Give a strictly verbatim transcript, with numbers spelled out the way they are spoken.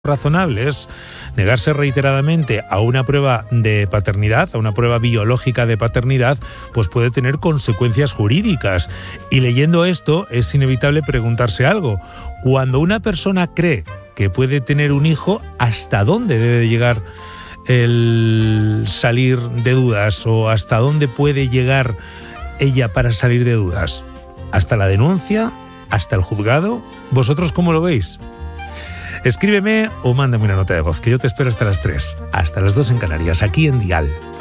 razonables, negarse reiteradamente a una prueba de paternidad, a una prueba biológica de paternidad, pues puede tener consecuencias jurídicas. Y leyendo esto es inevitable preguntarse algo. Cuando una persona cree que puede tener un hijo, ¿hasta dónde debe llegar el salir de dudas? ¿O hasta dónde puede llegar ella para salir de dudas? ¿Hasta la denuncia? ¿Hasta el juzgado? ¿Vosotros cómo lo veis? Escríbeme o mándame una nota de voz, que yo te espero hasta las tres, hasta las dos en Canarias, aquí en Dial.